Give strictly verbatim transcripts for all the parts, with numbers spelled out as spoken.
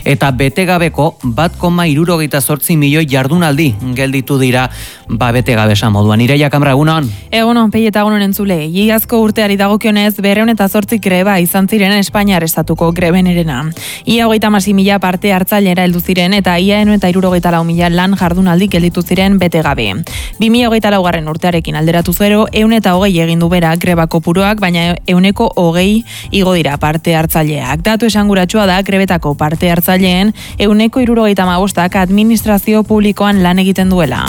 eta betegabeko bat koma hirurogeita zortzi milioi jardunaldi gelditu dira ba betegabe esan moduan. Ireia Kamra, egunon? Egunon, pei eta egunon entzule. Iazko urteari dagokionez berrehun eta zortzi greba izan ziren Espainiar estatuko grebenerena. Ia hogeita hamasei mila parte hartzailera heldu ziren eta ia ehun eta hirurogeita lau mila lan jardunaldi gelditu ziren betegabe. bi mila hogeita laugarren urtearekin alderatu zero, ehun eta hogei egin du bera greba kopuruak, baina ehuneko hogei igo dira parte hartzaileak. Datu esanguratsua da grebetako parte hartzaileen ehuneko hirurogeita hamabostak administrazio publikoan lan egiten duela.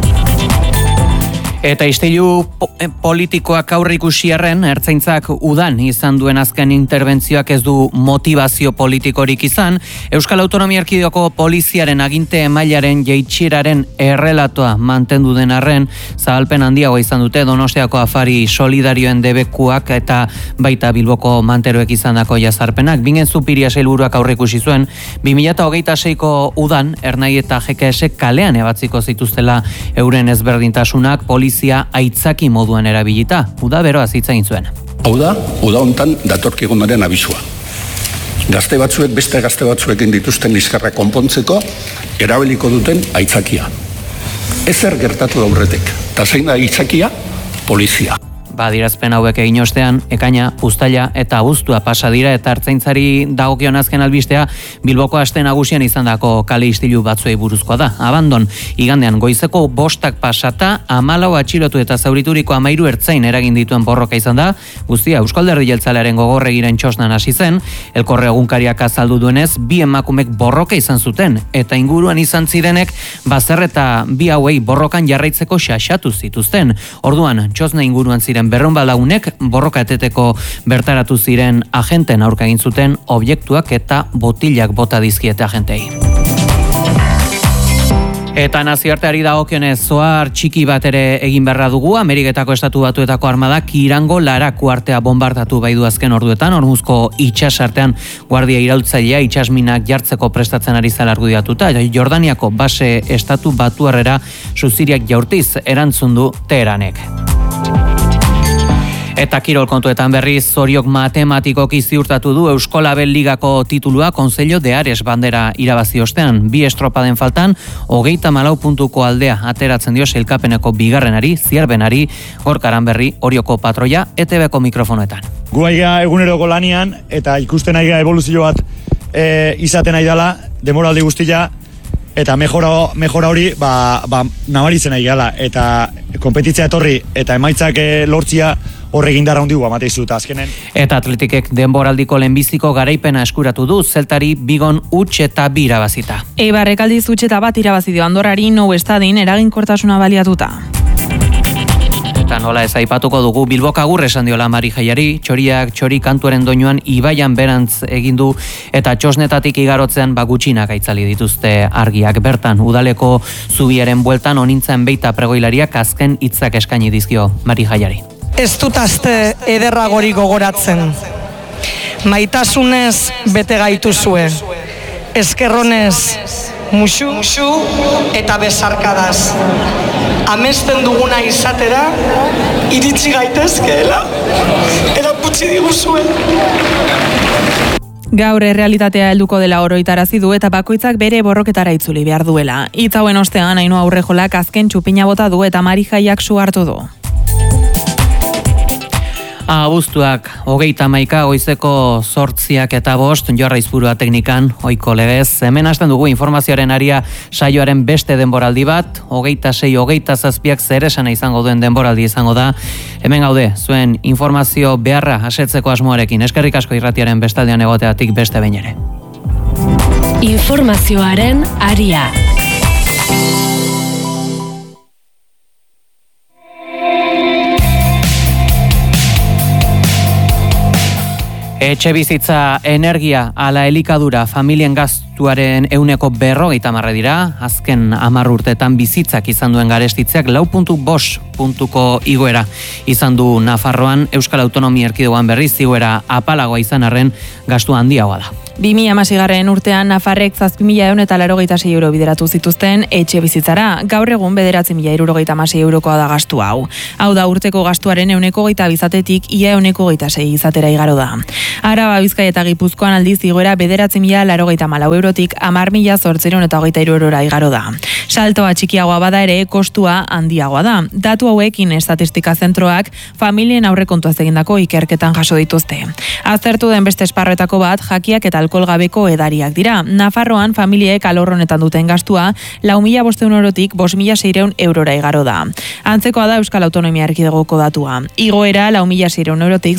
Eta istilu politikoak aurre ikusiarren, ertzaintzak udan izan duen azken interbentzioak ez du motivazio politikorik izan, Euskal Autonomia Erkidegoko poliziaren aginte mailaren jaitsieraren errelatoa mantendu den arren, zabalpen handiago izan dute Donostiako afari solidarioen debekuak eta baita Bilboko manteroek izandako jazarpenak. Bingen Zupiria sailburuak aurre ikusi zuen, bi mila hogeita seiko udan, Ernai eta G K S kalean ebatziko zituztela euren ezberdintasunak polizia aitzaki moduan erabilita. Uda beroa zitza egin zuen. Hau da, uda hontan datorkigunaren abisua. Gazte batzuek beste gazte batzuekin dituzten liskarra konpontzeko erabiliko duten aitzakia. Ezer gertatu aurretik. Ta zein da aitzakia? Polizia. Badirazpen hauek egin ostean, ekaina, uztaila eta abuztua pasa dira eta ertzaintzari dagokion azken albistea Bilboko aste nagusian izandako kale istilu batzuei buruzkoa da. Abandon, igandean goizeko bostak pasata, hamalau atxilotu eta zaurituriko hamairu ertzain eragin dituen borroka izan da, guztia Eusko Alderdi Jeltzalearen gogorregiren txosnan hasi zen, Elkorre egunkariak azaldu duenez, bi emakumek borroka izan zuten, eta inguruan izan zirenek, bazer eta bi hauei borrokan jarraitzeko xaxatu zituzten. Orduan, txosna inguruan ziren berrehun lagunek borroka eteteko bertaratu ziren agenten aurka egin zuten objektuak eta botilak bota dizkiete agentei. Eta nazioarteari dagokionez zoar txiki bat ere egin beharra dugu. Ameriketako Estatu Batuetako armadak Irango Lara kuartea bombardatu bai du azken orduetan. Hormuzko itsasartean guardia iraultzailea itsasminak jartzeko prestatzen ari zela argudiatuta. Jordaniako base Estatu Batuarrera suziriak jaurtiz erantzun du Teheranek. Eta kirol kontuetan berriz, Zoriok matematikoki ziurtatu du Euskolabel Ligako titulua Konseillo de Ares bandera irabazi ostean. Bi estropaden faltan, hogeita malau puntuko aldea ateratzen dio sailkapeneko bigarrenari, Zierbenari, Gorkaran berri, Orioko patroia, E T Bko mikrofonoetan. Gu aiga eguneroko lanian, eta ikusten aiga evoluzio bat e, izaten nahi dela, demoraldi guztia, eta mejora, mejora hori ba, ba, nabaritzen nahi gala, eta konpetitzea etorri, eta emaitzak e, lortzia, horregin darra hundigu amateizu eta azkenen. Eta Atletikek denboraldiko lehenbiziko garaipena eskuratu du, Zeltari bigon huts eta bi irabazita. Eibarrek aldiz huts eta bat irabazi dio Andorrari Nou Estadin eraginkortasuna baliatuta. Eta nola ez aipatuko dugu Bilbok agur esan diola Mari Jaiari, txoriak txori kantuaren doinuan ibaian berantz egin du eta txosnetatik igarotzean bagutxinak aitzali dituzte argiak. Bertan, udaleko zubiaren bueltan onintzen beita pregoilariak azken hitzak eskaini dizkio Mari Jaiari. Ez dut aste ederragori gogoratzen. Maitasunez bete gaituzue. Eskerronez musu, musu eta besarkadaz. Amesten duguna izatera, iritsi gaitezkeela, erakutsi diguzue. Gaur errealitatea helduko dela oroitarazi du eta bakoitzak bere borroketara itzuli behar duela. Hitz hauen ostean Ainhoa Aurrejolak azken txupina bota du eta Mari Jaiak su hartu du. Abuztuak hogeita hamaika goizeko zortziak eta bost Jorraizburua teknikan ohiko legez. Hemen hasten dugu informazioaren aria saioaren beste denboraldi bat, hogeita sei hogeita zazpiak zer esana izango duen denboraldi izango da. Hemen gaude, zuen informazio beharra asetzeko asmoarekin. Eskerrik asko irratiaren bestaldean egoteatik beste behin ere. Informazioaren aria. Etxe bizitza, energia, ala elikadura, familien gastuaren euneko berrogeita marre dira, azken hamar urteetan bizitzak izan duen garestitzeak lau puntu bost puntuko igoera izan du Nafarroan. Euskal Autonomia Erkidegoan berriz igoera apalagoa izan arren gastu handiagoa da. bi mila hamaseigarren urtean Nafarrek zazpi mila ehun eta laurogeita sei euro bideratu zituzten etxe bizitzara. Gaur egun bederatzi mila hirurogeita hamasei eurokoa da gastu hau. Hau da urteko gastuaren ehuneko hogeita bizatetik ia ehuneko hogeita sei izatera igaro da. Araba, Bizkaia eta Gipuzkoan aldiz igoera bederatzi mila laurogeita hamalau eurotik hamar mila zortziehun eta hogeita hiru eurora igaro da. Saltoa txikiagoa bada ere, kostua handiagoa da. Datu hauekin estatistika zentroak familien aurrekontuaz egindako ikerketan jaso dituzte. Aztertu den beste esparroetako bat, jakiak eta alkoholgabeko edariak dira. Nafarroan familiek alor honetan duten gastua lau mila bostehun eurotik bost mila seiehun eurora igaro da. Antzekoa da Euskal Autonomia Erkidegoko datua. Igoera lau mila seiehun eurotik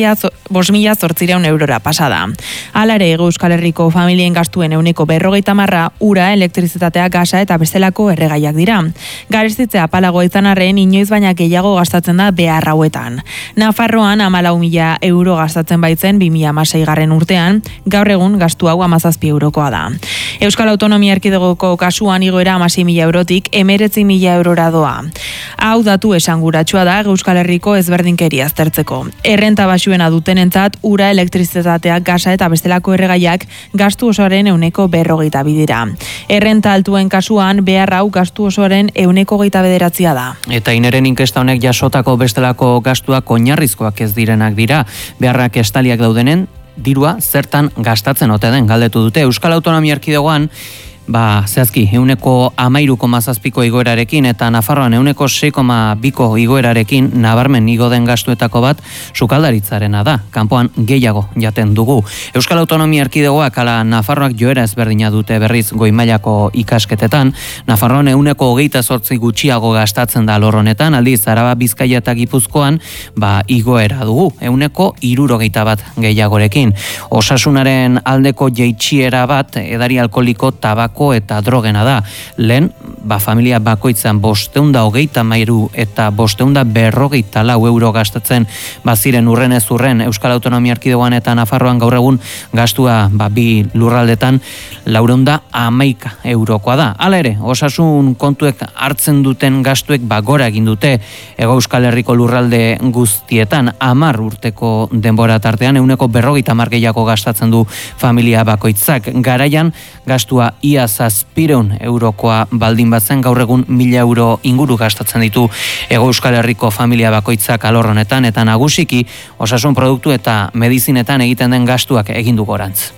bost mila zortziehun eurora pasada. Hala ere, Euskal Herriko familien gastuen ehuneko berrogeita hamarra ura, elektrizitatea, gasa eta bestelako erregaiak dira. Garestitzea apalagoa izan arren, inoiz baina gehiago gastatzen da behar hauetan. Nafarroan hamalau mila euro gastatzen baitzen bi mila hamaseigarren urtean, gaur egun gastu hau hamazazpi eurokoa da. Euskal Autonomia Erkidegoko kasuan igoera hamasei mila eurotik hemeretzi mila eurora doa. Hau datu esanguratsua da Euskal Herriko ezberdinkeria aztertzeko. Errenta baxuena dutenentzat ura, elektrizitatea, gasa eta bestelako erregaiak gastu osoaren ehuneko berrogeita bi dira. Errenta altuen kasuan behar hau gastu osoaren ehuneko hogeita bederatzia da. Eta ineren inkesta honek jasotako bestelako gastuak oinarrizkoak ez direnak dira. Beharrak estaliak daudenen, dirua zertan gastatzen ote den galdetu dute. Euskal Autonomia Erkidegoan Ba, zehazki, euneko amairu koma zazpiko igoerarekin eta Nafarroan euneko sei koma biko igoerarekin nabarmen igo den gastuetako bat sukaldaritzarena da. Kanpoan gehiago jaten dugu. Euskal Autonomia Erkidegoak ala Nafarroak joera ezberdina dute berriz goi mailako ikasketetan. Nafarroan euneko hogeita zortzi gutxiago gastatzen da alor honetan, aldiz Araba, Bizkaia eta Gipuzkoan ba, igoera dugu, euneko hirurogeita bat gehiagorekin. Osasunaren aldeko jeitsiera bat edari alkoholiko, tabako eta drogena da. Lehen, ba, familia bakoitzan bosteunda hogeita mairu eta bosteunda berrogeita lau euro gastatzen baziren urren ez urren Euskal Autonomia Erkidegoan eta Nafarroan gaur egun gastua ba, bi lurraldetan laureunda hamaika eurokoa da. Hala ere, osasun kontuek hartzen duten gastuek ba, gora egin dute Hego Euskal Herriko lurralde guztietan hamar urteko denbora tartean euneko berrogeita hamar gehiago gastatzen du familia bakoitzak. Garaian gastua ia zazpireun eurokoa baldin batzen gaur egun mila euro inguru gastatzen ditu Hego Euskal Herriko familia bakoitzak alor honetan eta nagusiki osasun produktu eta medizinetan egiten den gastuak egin du gorantz.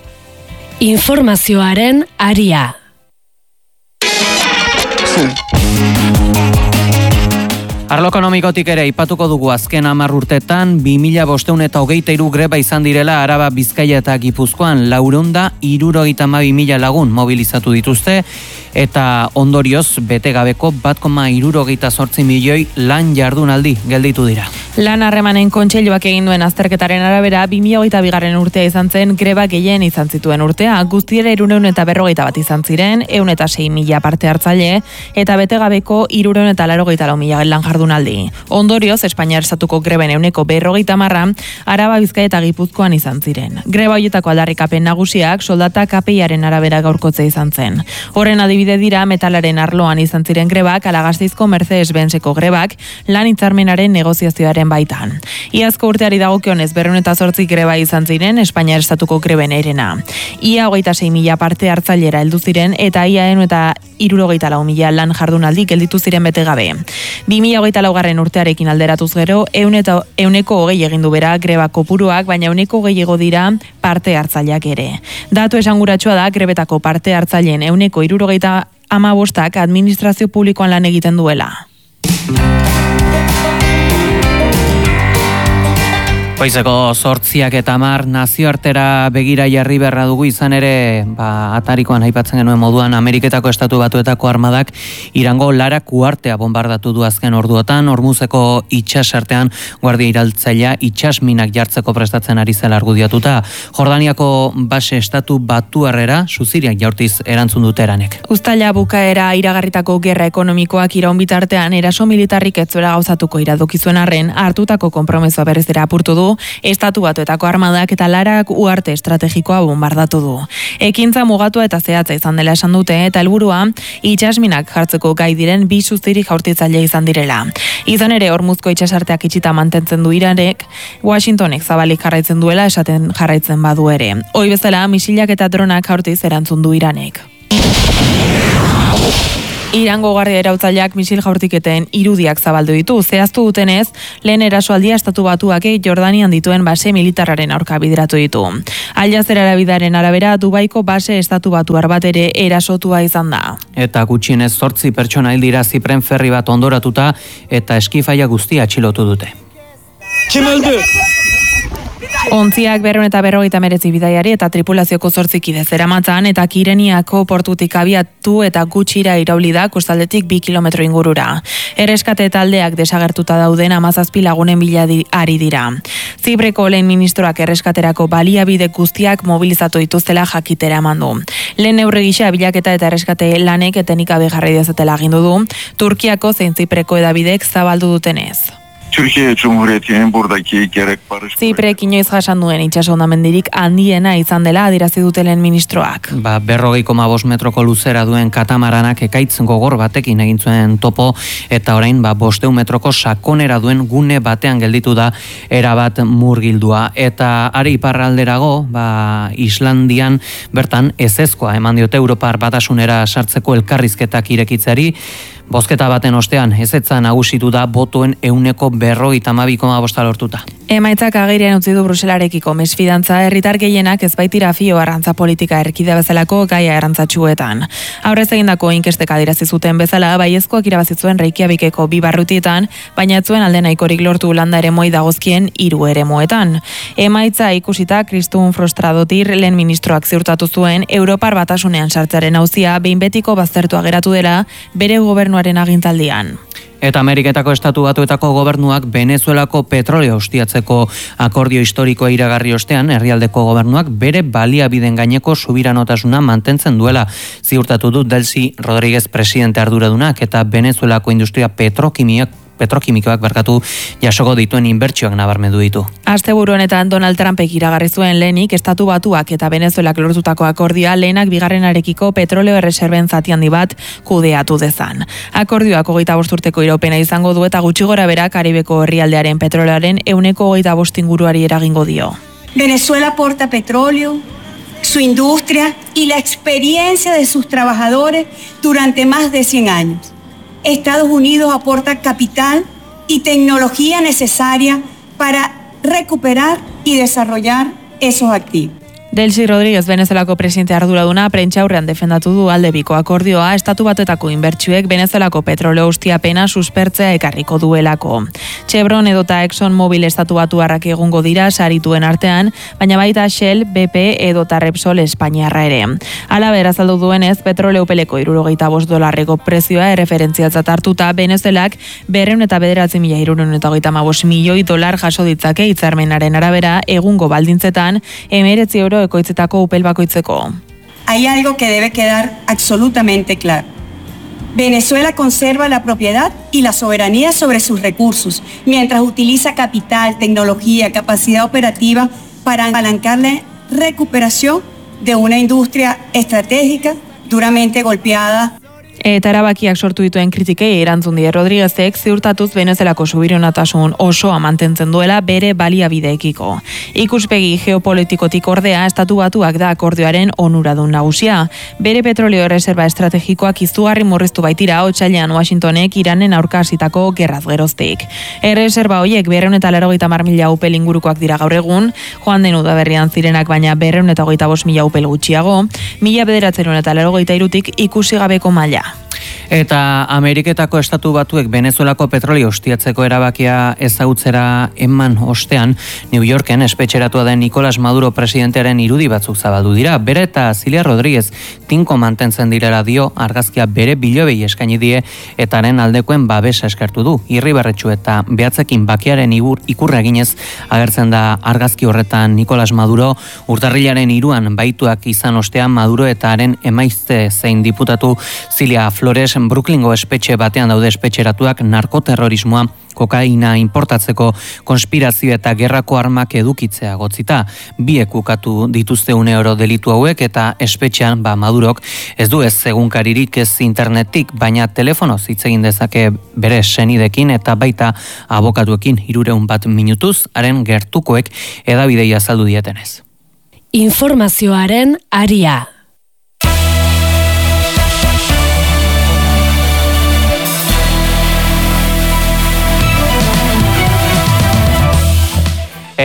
Informazioaren aria. Arlo ekonomikotik ere ipatuko dugu azken hamar urtetan bi mila bostehun eta hogeita hiru greba izan direla Araba, Bizkaia eta Gipuzkoan laurehun hirurogeita hamabi mila lagun mobilizatu dituzte eta ondorioz bete gabeko bat koma hirurogeita zortzi milioi lan jardunaldi gelditu dira. Lan harremanen kontseiluak egin duen azterketaren arabera bi mila hogeita bigarren urtea izan zen greba gehien izan zituen urtea, guztiera hirurehun eta berrogeita bat izan ziren, ehun eta sei mila parte hartzaile eta bete gabeko hirurehun eta laurogeita lau mila lan jardunaldi. Ondorioz, Espainiar estatuko greben ehuneko berrogeita hamarra Araba, Bizkaia eta Gipuzkoan izan ziren. Greba horietako aldarrikapen nagusiak soldata K P I-aren arabera gaurkotze izan zen. Horren adibide dira metalaren arloan izan ziren grebak, ala Gasteizko Mercedes-Benzeko grebak lan hitzarmenaren negoziazioaren baitan. Iazko urteari dagokionez berrehun eta zortzi greba izan ziren Espainiar estatuko greben erena. Ia hogeita sei mila parte hartzailera heldu ziren eta ia ehun eta hirurogeita lau mila lan jardunaldi gelditu ziren bete gabe. bi mila hogeita laugarren urtearekin alderatuz gero, ehun eta ehuneko hogei egin du bera greba kopuruak, baina ehuneko gehiago dira parte hartzaileak ere. Datu esanguratsua da grebetako parte hartzaileen ehuneko hirurogeita hamabostak administrazio publikoan lan egiten duela. Goizeko zortziak eta hamar nazioartera begira jarri beharra dugu izan ere, ba, atarikoan aipatzen genuen moduan Ameriketako Estatu Batuetako armadak Irango Lara kuartea bombardatu du azken orduotan, Hormuzeko itsasartean guardia iraltzailea itsasminak jartzeko prestatzen ari zela argudiatuta. Jordaniako base Estatu Batuarrera suziriak jaurtiz erantzun dute eranek. Uztaila bukaera iragarritako gerra ekonomikoak iraun bitartean eraso militarrik ez zuela gauzatuko iradoki zuen arren, hartutako konpromisoa berriz ere apurtu du, Estatu Batuetako armadak eta Larak uarte estrategikoa bombardatu du. Ekintza mugatua eta zehatza izan dela esan dute eta helburua itsasminak jartzeko gai diren bi suziri jaurtitzaile izan direla. Izan ere Hormuzko itsasarteak itxita mantentzen du Iranek, Washingtonek zabalik jarraitzen duela esaten jarraitzen badu ere. Hoi bezala misilak eta dronak jaurtiz erantzun du Iranek. Irango guardia erautzaileak misil jaurtiketen irudiak zabaldu ditu. Zehaztu dutenez, lehen erasoaldia estatu batuak Jordanian dituen base militarraren aurka bideratu ditu. Al Jazeera bidaren arabera, Dubaiko base estatu batuar bat ere erasotua izan da. Eta gutxienez zortzi pertsona hil dira Zipren ferri bat ondoratuta eta eskifaia guztia atxilotu dute. Kim öldü? Ontziak berrehun eta berrogeita hemeretzi bidaiari eta tripulazioko zortzi kide zeramatzan eta Kireniako portutik abiatu eta gutxira irauli da kostaldetik bi kilometro ingurura. Erreskate taldeak desagertuta dauden hamazazpi lagunen bila ari dira. Zipreko lehen ministroak erreskaterako baliabide guztiak mobilizatu dituztela jakitera eman du. Lehen neurri gisa bilaketa eta erreskate lanek etenik gabe jarri dezatela agindu du, Turkiako zein Zipreko hedabidek zabaldu dutenez. Türkiye Cumhuriyeti'nin buradaki gerek barış... Ziprek inoiz jasan duen itsasondamendirik handiena izan dela adierazi dutelen ministroak. Ba, berrogei koma bost metroko luzera duen katamaranak ekaitz gogor batekin egin zuen topo eta orain ba, bosteun metroko sakonera duen gune batean gelditu da erabat murgildua. Eta ari iparralderago, ba, Islandian bertan ezezkoa eman diote Europar batasunera sartzeko elkarrizketak irekitzeari. Bozketa baten ostean, ezetza nagusitu da botoen euneko berrogeita hamabi koma bosta lortuta. Emaitzak agerian utzi du Bruselarekiko mesfidantza, herritar gehienak ez baitira fio arrantza politika erkide bezalako gaia arrantzatsuetan. Aurrez egindako inkestek adierazi zuten bezala, baiezkoak irabazi zuen Reykjavikeko bi barrutietan, baina ez zuen alde nahikorik lortu landa eremoi dagozkien hiru eremuetan. Emaitza ikusita Kristun Frostradotir lehen ministroak ziurtatu zuen Europar batasunean sartzearen auzia behin betiko baztertua geratu dela bere gobernuaren agintaldian. Eta Ameriketako estatu batuetako gobernuak Venezuelako petrolio ustiatzeko akordio historikoa iragarri ostean, herrialdeko gobernuak bere baliabideen gaineko subiranotasuna mantentzen duela ziurtatu du Delcy Rodríguez presidente arduradunak eta Venezuelako industria petrokimiak petrokimikoak barkatu jasoko dituen inbertsioak nabarmendu ditu. Asteburu honetan Donald Trumpek iragarri zuen lehenik estatu batuak eta Venezuelak lortutako akordioa lehenak bigarrenarekiko petroleo erreserben zati handi bat kudeatu dezan. Akordioak hogeita bost urteko iraupena izango du eta gutxi gora bera Karibeko herrialdearen petroleoaren ehuneko hogeita bost inguruari eragingo dio. Venezuela aporta petróleo, su industria y la experiencia de sus trabajadores durante más de cien años. Estados Unidos aporta capital y tecnología necesaria para recuperar y desarrollar esos activos. Delcy Rodríguez Venezuelako presidente arduraduna prentsaurrean defendatu du aldebiko akordioa estatu batuetako inbertsioek Venezuelako petroleo ustiapena suspertzea ekarriko duelako. Chevron edota Exxon Mobil estatu batuarrak egungo dira sarituen artean, baina baita Shell, B P edota Repsol Espainiarra ere. Halaber azaldu duenez, petroleo peleko hirurogeita bost dolarreko prezioa erreferentziatzat hartuta Venezuelak berrehun eta bederatzi mila hirurehun eta hogeita hamabost milioi dolar jaso ditzake hitzarmenaren arabera egungo baldintzetan hemeretzi euro ekoitzetako upel bakoitzeko. Hay algo que debe quedar absolutamente claro. Venezuela conserva la propiedad y la soberanía sobre sus recursos, mientras utiliza capital, tecnología, capacidad operativa para apalancar la recuperación de una industria estratégica duramente golpeada. Eta erabakiak sortu dituen kritikei erantzun die Rodríguezek ziurtatuz Venezuelako subiranotasun osoa mantentzen duela bere baliabideekiko. Ikuspegi geopolitikotik ordea estatu batuak da akordioaren onuradun nagusia. Bere petrolio erreserba estrategikoak izugarri murriztu baitira otsailean Washingtonek Iranen aurka hasitako gerraz geroztik. Erreserba horiek berrehun eta laurogeita hamar mila upel ingurukoak dira gaur egun, joan den udaberrian zirenak baina berrehun eta hogeita bost mila upel gutxiago, mila bederatziehun eta laurogeita hirutik ikusi gabeko maila. Eta Ameriketako estatu batuek Venezuelako petrolio ustiatzeko erabakia ezagutzera eman ostean, New Yorken espetxeratua den Nicolás Maduro presidentearen irudi batzuk zabaldu dira. Bere eta Zilia Rodríguez tinko mantentzen direla dio, argazkia bere bilobei eskaini die eta haren aldekoen babesa eskertu du. Irribarretxu eta behatzekin bakearen igur, ikurra eginez agertzen da argazki horretan Nicolás Maduro. Urtarrilaren hiruan baituak izan ostean Maduro eta haren emaizte zein diputatu Zilia Flores Brooklyngo espetxe batean daude espetxeratuak narkoterrorismoa, kokaina importatzeko konspirazio eta gerrako armak edukitzea gotzita. Biek ukatu dituzte une oro delitu hauek eta espetxean ba Madurok ez du ez egunkaririk ez internetik, baina telefonoz hitz egin dezake bere senidekin eta baita abokatuekin hirurehun bat minutuz, haren gertukoek hedabidei azaldu dietenez. Informazioaren aria.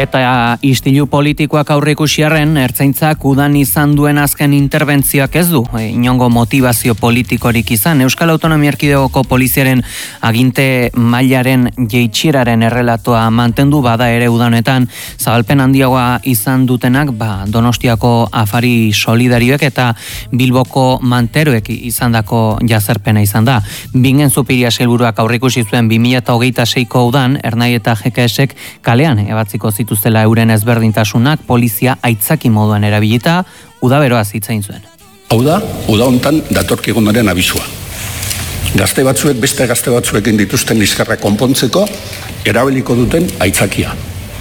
Eta istilu politikoak aurreikusiarren, ertzaintzak udan izan duen azken interbentzioak ez du, e, inongo motivazio politikorik izan. Euskal Autonomia Erkidegoko poliziaren aginte mailaren jeitxieraren errelatoa mantendu bada ere udanetan, zabalpen handiagoa izan dutenak, ba, Donostiako afari solidarioek eta Bilboko manteroek izandako jazerpena izan da. Bingen Zupiria sailburuak aurreikusi zuen bi mila hogeita seiko udan, Ernai eta G K S-ek kalean ebatziko zituztela euren ezberdintasunak polizia aitzaki moduan erabilita, udaberoa zitzain zuen. Hau da, uda hontan datorkigunaren abisua. Gazte batzuek beste gazte batzuekin dituzten liskarra konpontzeko erabiliko duten aitzakia.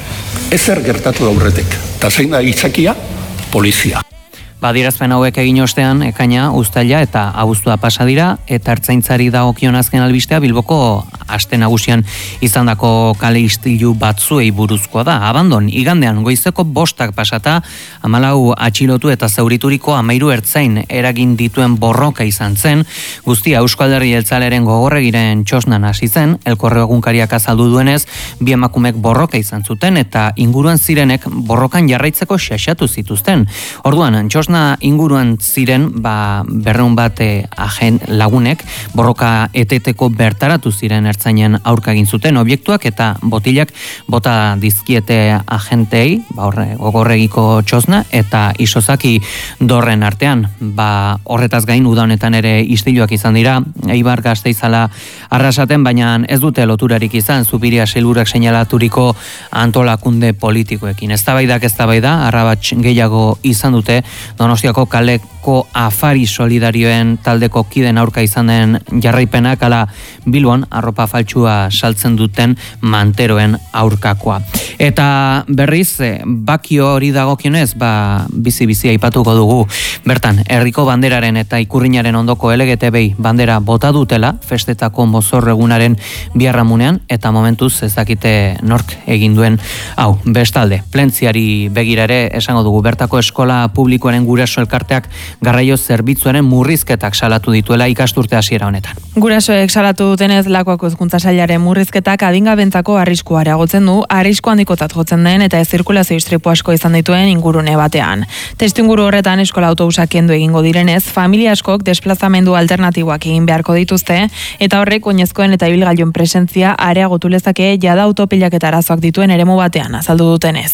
Ezer gertatu aurretik, eta zein da aitzakia? Polizia. Badierazpen hauek egin ostean, ekaina, uztaila eta abuztua pasa dira, eta ertzaintzari dagokion azken albistea Bilboko aste nagusian izandako kale istilu batzuei buruzkoa da. Abandon, igandean goizeko bostak pasata, hamalau atxilotu eta zaurituriko hamairu ertzain eragin dituen borroka izan zen, guztia Eusko Alderdi Jeltzalearen gogorregiren txosnan hasi zen, El Correo egunkariak azaldu duenez, bi emakumek borroka izan zuten eta inguruan zirenek borrokan jarraitzeko xaxatu zituzten. Orduan, txosna inguruan ziren, ba, berreun bat agen lagunek borroka eteteko bertaratu ziren ertzainen aurka egin zuten objektuak eta botilak bota dizkiete agentei, ba, horre, gogorregiko txosna eta isozaki dorren artean. Ba, horretaz gain uda honetan ere istiluak izan dira, Eibar Gasteizala arrasaten, baina ez dute loturarik izan Zupiria sailburuak seinalaturiko antolakunde politikoekin. Eztabaidak eztabaida, arrabatz gehiago izan dute Donostiako kaleko afari solidarioen taldeko kiden aurka izan den jarraipenak, ala Bilbon arropa faltsua saltzen duten manteroen aurkakoa. Eta berriz, bakio hori dagokionez, ba, bizi-bizi aipatuko dugu. Bertan, herriko banderaren eta ikurrinaren ondoko L G T B bandera bota dutela, festetako mozorregunaren biharramunean, eta momentuz ez dakite nork egin duen hau. Bestalde, plentziari begirare esango dugu, bertako eskola publikoaren guraso elkarteak garraio zerbitzuaren murrizketak salatu dituela ikasturte hasiera honetan. Gurasoek salatu dutenez Lakuako Hezkuntza Sailaren murrizketak adingabentzako arriskua areagotzen du, arrisku handikotzat jotzen den eta ez zirkulazio istripu asko izan dituen ingurune batean. Testuinguru horretan eskola autobusak kendu egingo direnez, familia askok desplazamendu alternatiboak egin beharko dituzte eta horrek oinezkoen eta ibilgailuen presentzia areagotu lezake jada autopilak eta arazoak dituen eremu batean azaldu dutenez.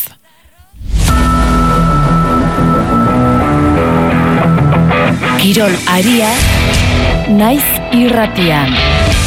Kirol aria, naiz irratian.